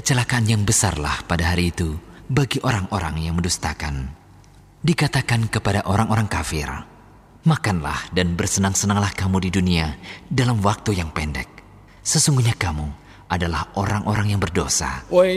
kecelakaan yang besarlah pada hari itu bagi orang-orang yang mendustakan. Dikatakan kepada orang-orang kafir, makanlah dan bersenang-senanglah kamu di dunia dalam waktu yang pendek. Sesungguhnya kamu adalah orang-orang yang berdosa.